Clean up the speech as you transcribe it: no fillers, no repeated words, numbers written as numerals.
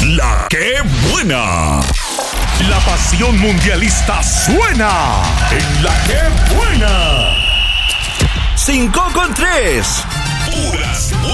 La que buena. La pasión mundialista suena en La que buena. 5 con 3. Puras